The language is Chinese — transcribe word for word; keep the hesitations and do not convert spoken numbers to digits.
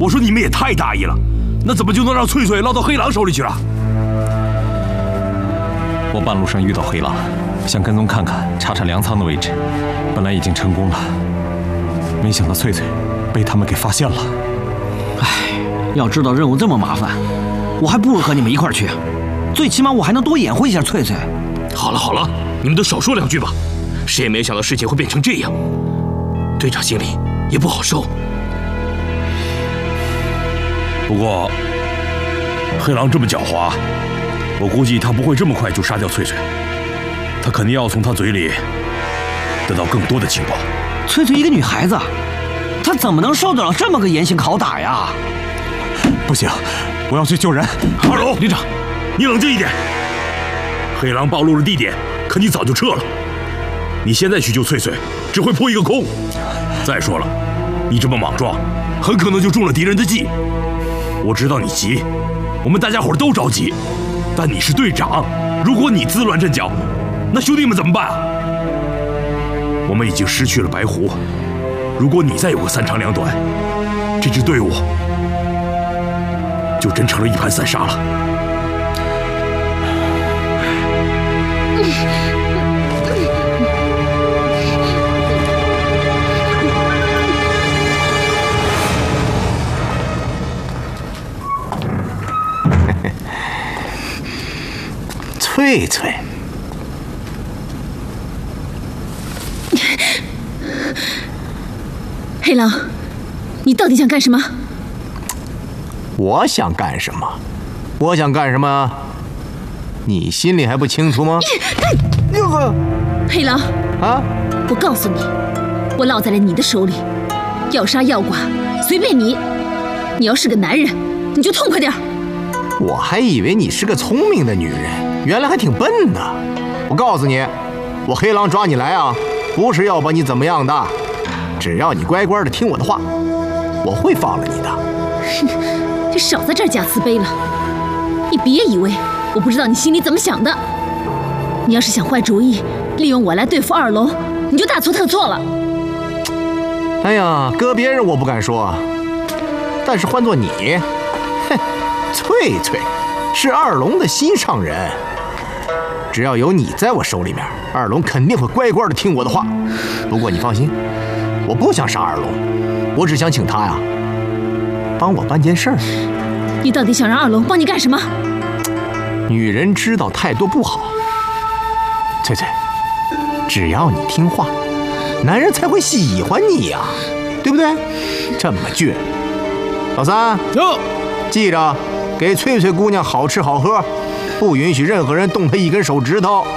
我说你们也太大意了，那怎么就能让翠翠落到黑狼手里去了？ 我半路上遇到黑狼，想跟踪看看，查查粮仓的位置，本来已经成功了，没想到翠翠被他们给发现了。 唉，要知道任务这么麻烦，我还不如和你们一块儿去，最起码我还能多掩护一下翠翠。 好了好了，你们都少说两句吧，谁也没想到事情会变成这样，队长心里也不好受。 不过，黑狼这么狡猾，我估计他不会这么快就杀掉翠翠，他肯定要从他嘴里得到更多的情报。 翠翠一个女孩子，她怎么能受得了这么个严刑拷打呀？ 不行，我要去救人。 二龙， 连长， 你冷静一点。黑狼暴露了地点，可你早就撤了。你现在去救翠翠，只会扑一个空。再说了，你这么莽撞，很可能就中了敌人的计。我知道你急，我们大家伙都着急，但你是队长，如果你自乱阵脚，那兄弟们怎么办啊？我们已经失去了白狐，如果你再有个三长两短，这支队伍就真成了一盘散沙了。 翠翠， 黑狼，你到底想干什么？ 我想干什么？我想干什么？你心里还不清楚吗？ 哟呵，黑狼啊！ 我告诉你，我落在了你的手里，要杀要剐随便你。你要是个男人，你就痛快点。 我还以为你是个聪明的女人，原来还挺笨的。我告诉你，我黑狼抓你来啊，不是要把你怎么样的，只要你乖乖的听我的话，我会放了你的。 哼，就少在这儿假慈悲了。你别以为我不知道你心里怎么想的。你要是想坏主意，利用我来对付二龙，你就大错特错了。 哎呀，搁别人我不敢说，但是换做你，哼，翠翠是二龙的心上人，只要有你在我手里面，二龙肯定会乖乖的听我的话。不过你放心，我不想杀二龙，我只想请他呀帮我办件事儿。 你到底想让二龙帮你干什么？ 女人知道太多不好，翠翠，只要你听话，男人才会喜欢你呀，对不对？这么倔，老三， 哟， 记着给翠翠姑娘好吃好喝，不允许任何人动她一根手指头。